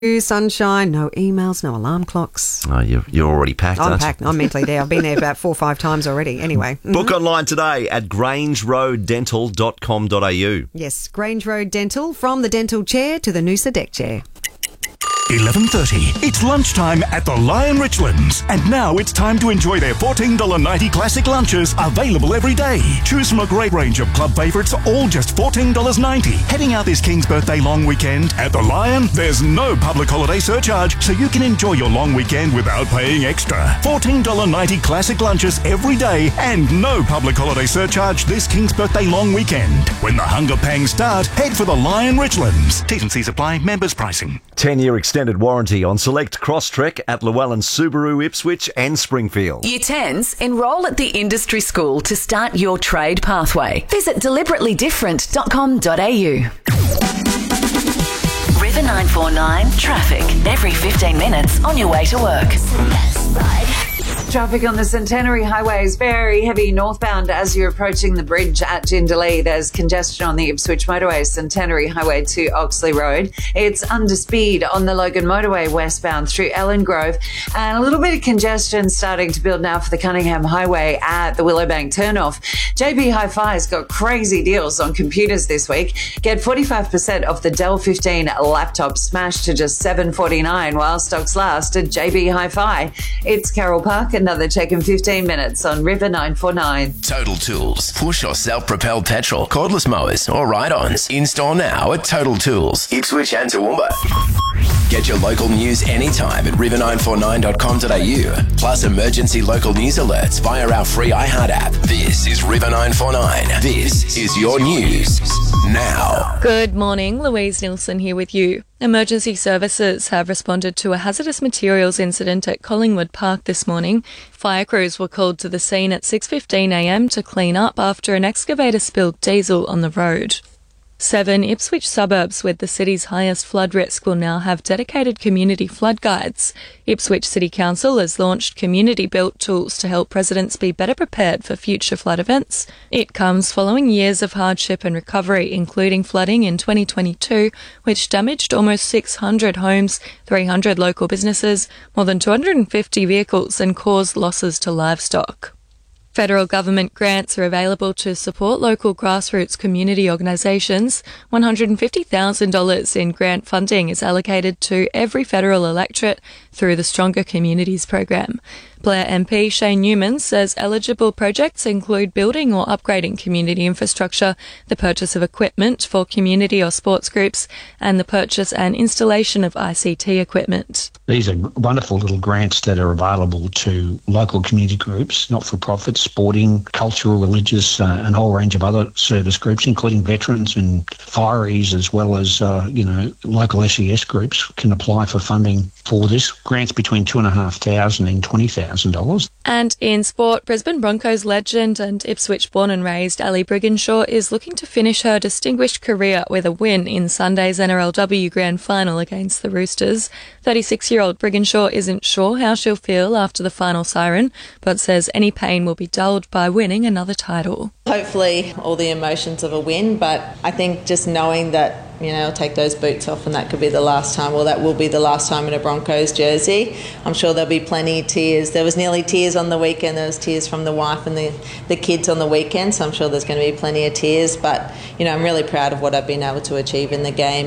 Sunshine, no emails, no alarm clocks. Oh, you're already packed, I'm aren't you? packed. I'm mentally there. I've been there about 4 or 5 times already. Anyway. Book online today at grangeroaddental.com.au. Yes, Grange Road Dental, from the dental chair to the Noosa deck chair. 11:30. It's lunchtime at the Lion Richlands. And now it's time to enjoy their $14.90 classic lunches, available every day. Choose from a great range of club favourites, all just $14.90. Heading out this King's Birthday long weekend at the Lion, there's no public holiday surcharge, so you can enjoy your long weekend without paying extra. $14.90 classic lunches every day and no public holiday surcharge this King's Birthday long weekend. When the hunger pangs start, head for the Lion Richlands. T's and C's apply. Members pricing. 10-year extended warranty on select Crosstrek at Llewellyn Subaru, Ipswich and Springfield. Year 10s, enrol at the industry school to start your trade pathway. Visit deliberatelyDifferent.com.au. River 949 traffic. Every 15 minutes on your way to work. Traffic on the Centenary Highway is very heavy northbound as you're approaching the bridge at Jindalee. There's congestion on the Ipswich Motorway, Centenary Highway to Oxley Road. It's under speed on the Logan Motorway westbound through Ellen Grove. And a little bit of congestion starting to build now for the Cunningham Highway at the Willowbank turnoff. JB Hi-Fi's got crazy deals on computers this week. Get 45% off the Dell 15 laptop smashed to just $749 while stocks last at JB Hi-Fi. It's Carol Park. Another check in 15 minutes on River 949. Total Tools. Push or self-propelled petrol, cordless mowers or ride-ons. In-store now at Total Tools, Ipswich and Toowoomba. Get your local news anytime at river949.com.au. Plus emergency local news alerts via our free iHeart app. This is River 949. This is your news now. Good morning, Louise Nilsson here with you. Emergency services have responded to a hazardous materials incident at Collingwood Park this morning. Fire crews were called to the scene at 6:15 a.m. to clean up after an excavator spilled diesel on the road. 7 Ipswich suburbs with the city's highest flood risk will now have dedicated community flood guides. Ipswich City Council has launched community-built tools to help residents be better prepared for future flood events. It comes following years of hardship and recovery, including flooding in 2022, which damaged almost 600 homes, 300 local businesses, more than 250 vehicles and caused losses to livestock. Federal government grants are available to support local grassroots community organisations. $150,000 in grant funding is allocated to every federal electorate through the Stronger Communities program. Blair MP Shane Newman says eligible projects include building or upgrading community infrastructure, the purchase of equipment for community or sports groups, and the purchase and installation of ICT equipment. These are wonderful little grants that are available to local community groups, not-for-profit, sporting, cultural, religious, and a whole range of other service groups, including veterans and fireys, as well as, local SES groups can apply for funding for this. Grants between $2,500 and $20,000. And in sport, Brisbane Broncos legend and Ipswich born and raised Ali Brigginshaw is looking to finish her distinguished career with a win in Sunday's NRLW Grand Final against the Roosters. 36-year-old Brigginshaw isn't sure how she'll feel after the final siren, but says any pain will be dulled by winning another title. Hopefully all the emotions of a win, but I think just knowing that, I'll take those boots off and that could be the last time, that will be the last time in a Broncos jersey. I'm sure there'll be plenty of tears. There was nearly tears on the weekend. There was tears from the wife and the kids on the weekend, so I'm sure there's going to be plenty of tears. But, I'm really proud of what I've been able to achieve in the game.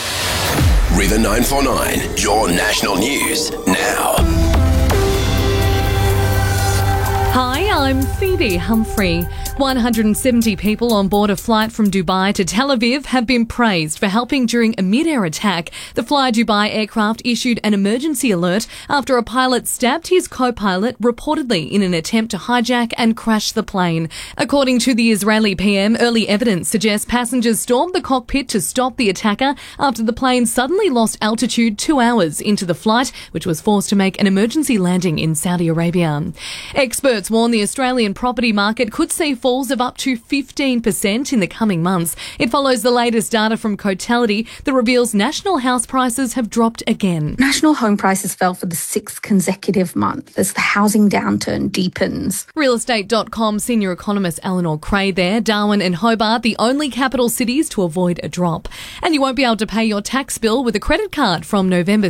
River 949, your national news now. Hi, I'm Phoebe Humphrey. 170 people on board a flight from Dubai to Tel Aviv have been praised for helping during a mid-air attack. The Fly Dubai aircraft issued an emergency alert after a pilot stabbed his co-pilot reportedly in an attempt to hijack and crash the plane. According to the Israeli PM, early evidence suggests passengers stormed the cockpit to stop the attacker after the plane suddenly lost altitude 2 hours into the flight, which was forced to make an emergency landing in Saudi Arabia. Experts warn the Australian property market could see fall falls of up to 15% in the coming months. It follows the latest data from Cotality that reveals national house prices have dropped again. National home prices fell for the 6th consecutive month as the housing downturn deepens. Realestate.com senior economist Eleanor Cray there. Darwin and Hobart, the only capital cities to avoid a drop. And you won't be able to pay your tax bill with a credit card from November